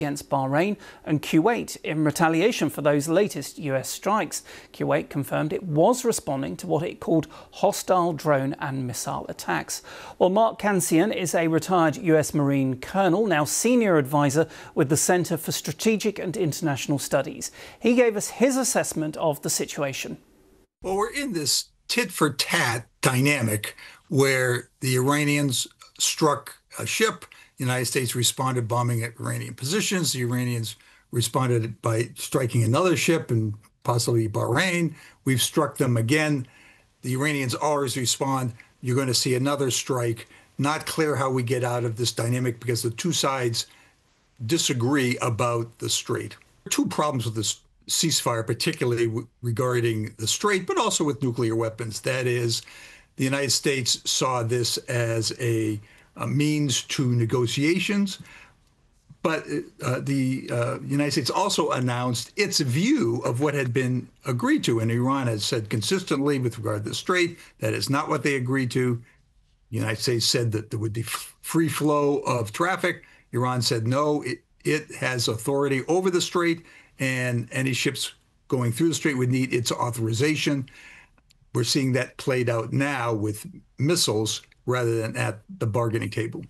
against Bahrain and Kuwait in retaliation for those latest US strikes. Kuwait confirmed it was responding to what it called hostile drone and missile attacks. Well, Mark Cancian is a retired US Marine colonel, now senior advisor with the Center for Strategic and International Studies. He gave us his assessment of the situation. Well, we're in this tit-for-tat dynamic where the Iranians struck a ship. The United States responded bombing at Iranian positions. The Iranians responded by striking another ship and possibly Bahrain. We've struck them again. The Iranians always respond. You're going to see another strike. Not clear how we get out of this dynamic because the two sides disagree about the strait. There are two problems with this ceasefire, particularly regarding the strait, but also with nuclear weapons. That is, the United States saw this as a means to negotiations, but the United States also announced its view of what had been agreed to, and Iran has said consistently with regard to the strait that is not what they agreed to. The United States said that there would be free flow of traffic. Iran said no, it has authority over the strait, and any ships going through the strait would need its authorization. We're seeing that played out now with missiles rather than at the bargaining table.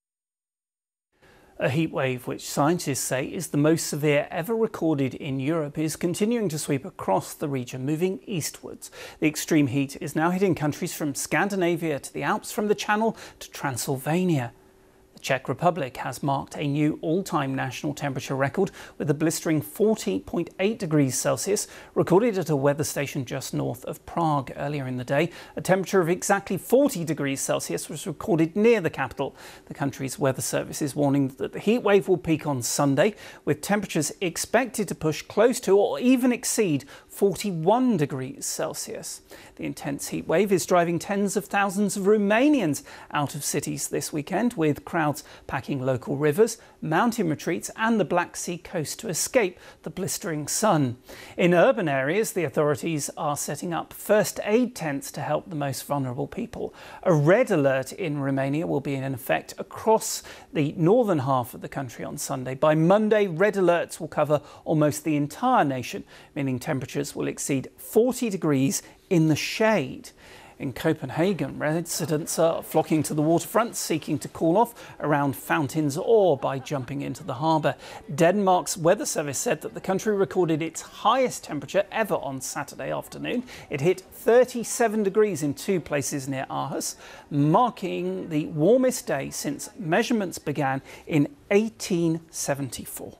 A heat wave, which scientists say is the most severe ever recorded in Europe, is continuing to sweep across the region, moving eastwards. The extreme heat is now hitting countries from Scandinavia to the Alps, from the Channel to Transylvania. The Czech Republic has marked a new all-time national temperature record with a blistering 40.8 degrees Celsius recorded at a weather station just north of Prague earlier in the day. A temperature of exactly 40 degrees Celsius was recorded near the capital. The country's weather service is warning that the heat wave will peak on Sunday, with temperatures expected to push close to or even exceed 41 degrees Celsius. The intense heat wave is driving tens of thousands of Romanians out of cities this weekend, with crowds packing local rivers, mountain retreats and the Black Sea coast to escape the blistering sun. In urban areas, the authorities are setting up first aid tents to help the most vulnerable people. A red alert in Romania will be in effect across the northern half of the country on Sunday. By Monday, red alerts will cover almost the entire nation, meaning temperatures will exceed 40 degrees in the shade. In Copenhagen, residents are flocking to the waterfront, seeking to cool off around Fountains Ore by jumping into the harbour. Denmark's weather service said that the country recorded its highest temperature ever on Saturday afternoon. It hit 37 degrees in two places near Aarhus, marking the warmest day since measurements began in 1874.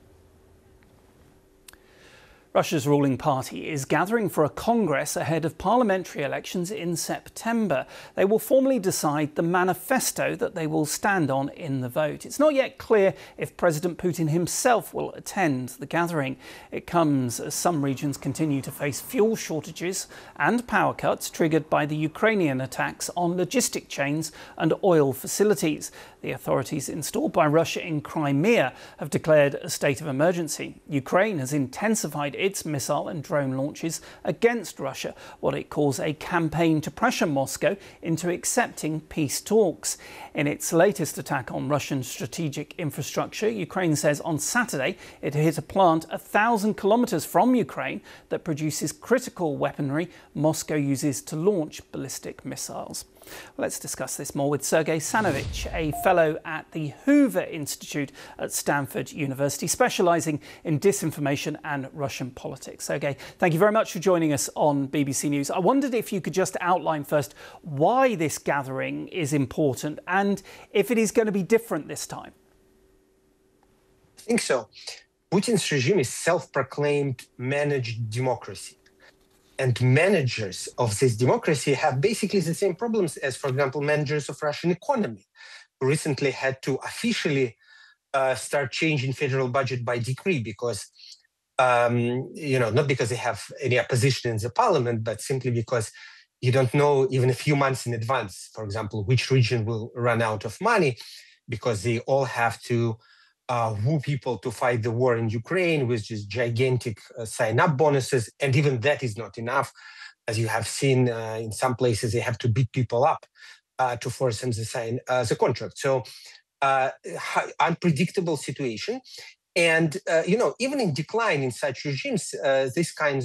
Russia's ruling party is gathering for a congress ahead of parliamentary elections in September. They will formally decide the manifesto that they will stand on in the vote. It's not yet clear if President Putin himself will attend the gathering. It comes as some regions continue to face fuel shortages and power cuts triggered by the Ukrainian attacks on logistic chains and oil facilities. The authorities installed by Russia in Crimea have declared a state of emergency. Ukraine has intensified its missile and drone launches against Russia, what it calls a campaign to pressure Moscow into accepting peace talks. In its latest attack on Russian strategic infrastructure, Ukraine says on Saturday it hit a plant 1,000 kilometers from Ukraine that produces critical weaponry Moscow uses to launch ballistic missiles. Let's discuss this more with Sergei Sanovich, a fellow at the Hoover Institute at Stanford University, specialising in disinformation and Russian politics. Sergei, thank you very much for joining us on BBC News. I wondered if you could just outline first why this gathering is important and if it is going to be different this time. I think so. Putin's regime is self-proclaimed managed democracy. And managers of this democracy have basically the same problems as, for example, managers of Russian economy, who recently had to officially start changing federal budget by decree because, not because they have any opposition in the parliament, but simply because you don't know even a few months in advance, for example, which region will run out of money, because they all have to woo people to fight the war in Ukraine with just gigantic sign-up bonuses. And even that is not enough. As you have seen in some places, they have to beat people up to force them to sign the contract. So unpredictable situation. And even in decline in such regimes, these kinds